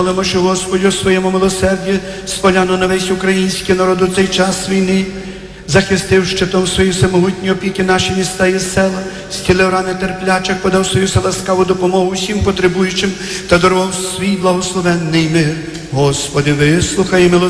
Молимо, що Господь у своєму милосерді спогляну на весь український народ у цей час війни, захистив щитом свої всемогутні опіки наші міста і села, зцілив рани терплячих, подав свою ласкаву допомогу всім потребуючим та дарував свій благословенний мир. Господи, вислухай милосердя.